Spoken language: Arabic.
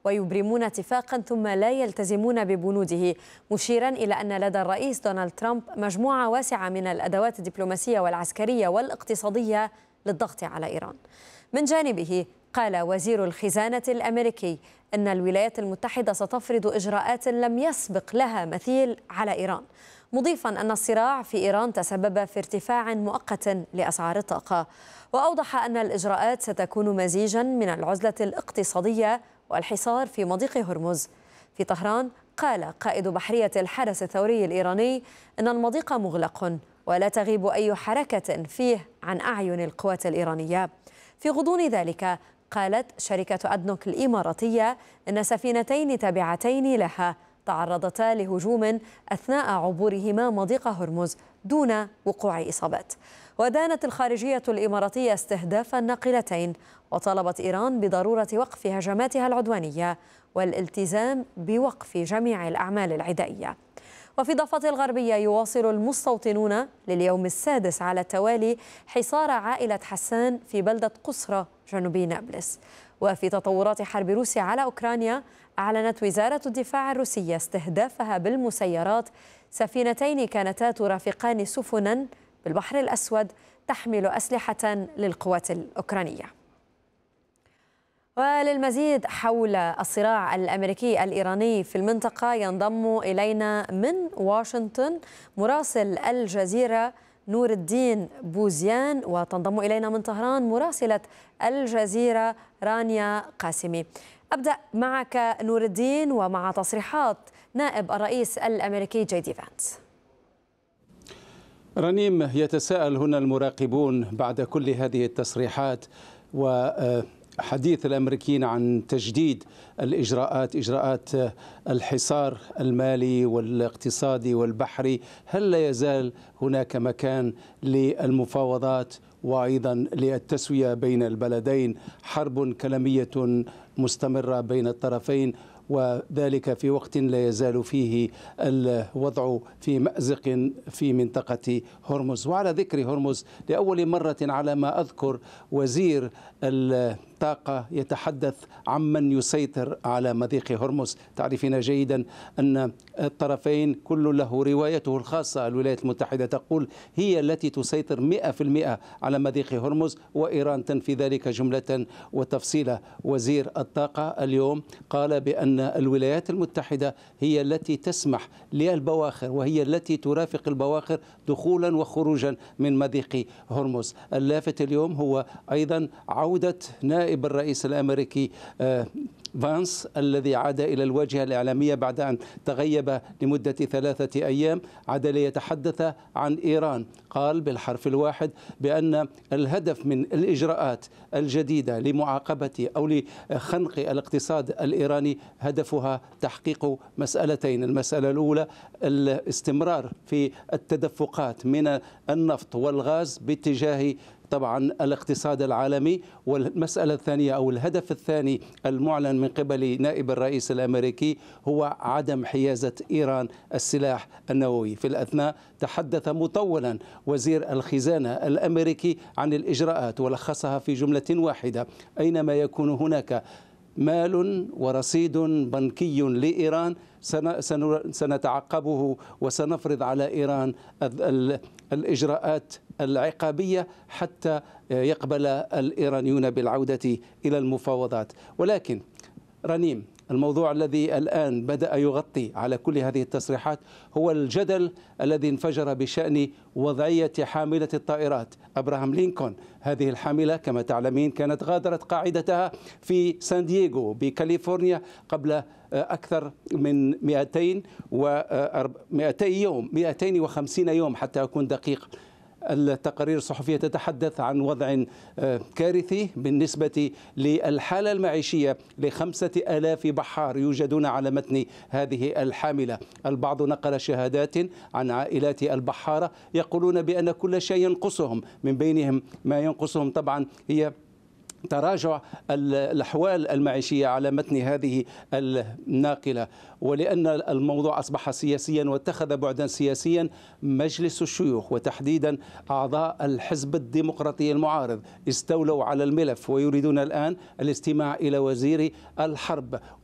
ويبرمون اتفاقا ثم لا يلتزمون ببنوده، مشيرا إلى أن لدى الرئيس دونالد ترامب مجموعة واسعة من الأدوات الدبلوماسية والعسكرية والاقتصادية للضغط على إيران. من جانبه قال وزير الخزانة الأمريكي أن الولايات المتحدة ستفرض إجراءات لم يسبق لها مثيل على إيران، مضيفا أن الصراع في إيران تسبب في ارتفاع مؤقت لأسعار الطاقة. وأوضح أن الإجراءات ستكون مزيجا من العزلة الاقتصادية والحصار في مضيق هرمز. في طهران قال قائد بحرية الحرس الثوري الإيراني أن المضيق مغلق ولا تغيب أي حركة فيه عن أعين القوات الإيرانية. في غضون ذلك قالت شركة أدنوك الإماراتية أن سفينتين تابعتين لها تعرضتا لهجوم أثناء عبورهما مضيق هرمز دون وقوع إصابات. ودانت الخارجية الإماراتية استهداف الناقلتين، وطالبت إيران بضرورة وقف هجماتها العدوانية والالتزام بوقف جميع الأعمال العدائية. وفي الضفة الغربية يواصل المستوطنون لليوم السادس على التوالي حصار عائلة حسان في بلدة قصرة جنوبي نابلس. وفي تطورات حرب روسيا على أوكرانيا، أعلنت وزارة الدفاع الروسية استهدافها بالمسيرات سفينتين كانتا ترافقان سفنا بالبحر الأسود تحمل أسلحة للقوات الأوكرانية. وللمزيد حول الصراع الأمريكي الإيراني في المنطقة ينضم إلينا من واشنطن مراسل الجزيرة نور الدين بوزيان، وتنضم إلينا من طهران مراسلة الجزيرة رانيا قاسمي. أبدأ معك نور الدين ومع تصريحات نائب الرئيس الأمريكي جي دي فانس. رنيم، يتساءل هنا المراقبون بعد كل هذه التصريحات وحديث الأمريكيين عن تجديد إجراءات الحصار المالي والاقتصادي والبحري، هل لا يزال هناك مكان للمفاوضات وأيضا للتسوية بين البلدين؟ حرب كلامية مستمرة بين الطرفين، وذلك في وقت لا يزال فيه الوضع في مأزق في منطقة هرمز. وعلى ذكر هرمز، لأول مرة على ما أذكر وزير الطاقة يتحدث عمن يسيطر على مضيق هرمز. تعرفين جيدا أن الطرفين كل له روايته الخاصة. الولايات المتحدة تقول هي التي تسيطر 100% على مضيق هرمز، وإيران تنفي ذلك جملة وتفصيلا. وزير الطاقة اليوم قال بأن الولايات المتحدة هي التي تسمح للبواخر وهي التي ترافق البواخر دخولا وخروجا من مضيق هرمز. اللافت اليوم هو أيضا عودة نائب الرئيس الأمريكي فانس الذي عاد إلى الواجهة الإعلامية بعد أن تغيب لمدة 3 أيام، عاد ليتحدث عن إيران. قال بالحرف الواحد بأن الهدف من الإجراءات الجديدة لمعاقبة أو لخنق الاقتصاد الإيراني هدفها تحقيق مسألتين. المسألة الأولى الاستمرار في التدفقات من النفط والغاز باتجاه طبعا الاقتصاد العالمي، والمسألة الثانية أو الهدف الثاني المعلن من قبل نائب الرئيس الأمريكي هو عدم حيازة إيران السلاح النووي. في الأثناء تحدث مطولا وزير الخزانة الأمريكي عن الإجراءات ولخصها في جملة واحدة: أينما يكون هناك مال ورصيد بنكي لإيران سنتعقبه وسنفرض على إيران الإجراءات العقابية حتى يقبل الإيرانيون بالعودة إلى المفاوضات. ولكن رنيم، الموضوع الذي الآن بدأ يغطي على كل هذه التصريحات هو الجدل الذي انفجر بشأن وضعية حاملة الطائرات أبراهام لينكولن. هذه الحاملة كما تعلمين كانت غادرت قاعدتها في سان دييغو بكاليفورنيا قبل أكثر من 250 يوم حتى أكون دقيق. التقارير الصحفية تتحدث عن وضع كارثي بالنسبة للحالة المعيشية ل5000 بحار يوجدون على متن هذه الحاملة. البعض نقل شهادات عن عائلات البحارة يقولون بأن كل شيء ينقصهم، من بينهم ما ينقصهم طبعا هي تراجع الأحوال المعيشية على متن هذه الناقلة. ولأن الموضوع أصبح سياسيا واتخذ بعدا سياسيا، مجلس الشيوخ وتحديدا أعضاء الحزب الديمقراطي المعارض استولوا على الملف ويريدون الآن الاستماع إلى وزير الحرب.